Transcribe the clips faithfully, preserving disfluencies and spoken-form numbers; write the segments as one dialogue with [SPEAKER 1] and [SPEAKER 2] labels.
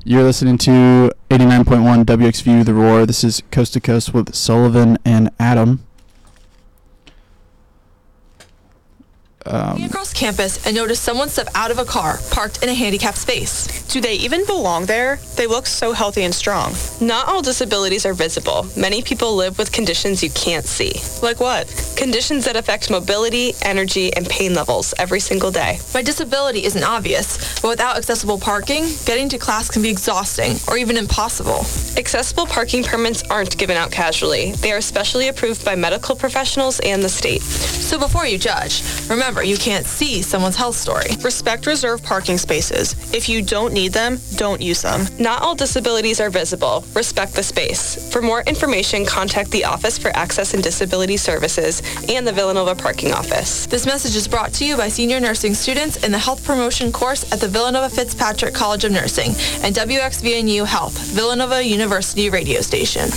[SPEAKER 1] You're listening to eighty-nine point one W X V U The Roar. This is Coast to Coast with Sullivan and Adam.
[SPEAKER 2] Um, across campus and notice someone step out of a car parked in a handicapped space.
[SPEAKER 3] Do they even belong there? They look so healthy and strong.
[SPEAKER 4] Not all disabilities are visible. Many people live with conditions you can't see.
[SPEAKER 3] Like what?
[SPEAKER 4] Conditions that affect mobility, energy, and pain levels every single day.
[SPEAKER 2] My disability isn't obvious, but without accessible parking, getting to class can be exhausting or even impossible.
[SPEAKER 4] Accessible parking permits aren't given out casually. They are specially approved by medical professionals and the state.
[SPEAKER 2] So before you judge, remember you can't see someone's health story.
[SPEAKER 3] Respect reserved parking spaces. If you don't need them, don't use them.
[SPEAKER 4] Not all disabilities are visible. Respect the space. For more information, contact the Office for Access and Disability Services and the Villanova Parking Office.
[SPEAKER 2] This message is brought to you by senior nursing students in the health promotion course at the Villanova Fitzpatrick College of Nursing and W X V N U Health, Villanova University radio station.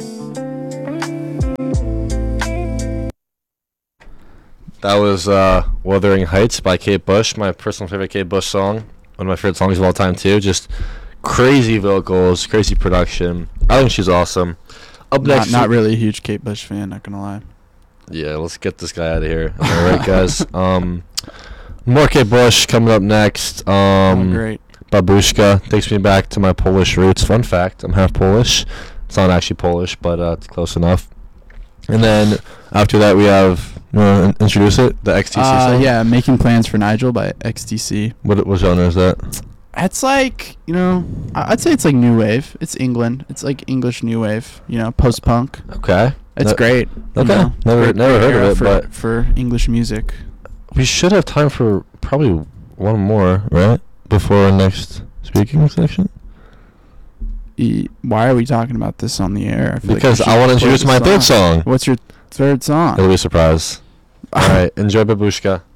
[SPEAKER 5] That was uh, Wuthering Heights by Kate Bush, my personal favorite Kate Bush song. One of my favorite songs of all time, too. Just crazy vocals, crazy production. I think she's awesome. Up next,
[SPEAKER 1] not, not really a huge Kate Bush fan, not going to lie.
[SPEAKER 5] Yeah, let's get this guy out of here. All right, guys. Um, more Kate Bush coming up next. Um,
[SPEAKER 1] oh, great.
[SPEAKER 5] Babushka takes me back to my Polish roots. Fun fact, I'm half Polish. It's not actually Polish, but uh, it's close enough. And then after that, we have... You want to introduce it? The X T C
[SPEAKER 1] uh,
[SPEAKER 5] song?
[SPEAKER 1] Yeah, Making Plans for Nigel by X T C.
[SPEAKER 5] What what genre is that?
[SPEAKER 1] It's like, you know, I'd say it's like new wave. It's England. It's like English new wave, you know, post-punk.
[SPEAKER 5] Okay.
[SPEAKER 1] It's
[SPEAKER 5] no,
[SPEAKER 1] great.
[SPEAKER 5] Okay.
[SPEAKER 1] Know,
[SPEAKER 5] never
[SPEAKER 1] great,
[SPEAKER 5] never
[SPEAKER 1] great
[SPEAKER 5] heard of it,
[SPEAKER 1] for,
[SPEAKER 5] but...
[SPEAKER 1] For English music.
[SPEAKER 5] We should have time for probably one more, right? Before our next speaking section?
[SPEAKER 1] E- why are we talking about this on the air? I
[SPEAKER 5] because
[SPEAKER 1] like
[SPEAKER 5] I want to introduce my
[SPEAKER 1] song.
[SPEAKER 5] third song.
[SPEAKER 1] What's your third song?
[SPEAKER 5] It'll be a surprise. All right, enjoy Babushka.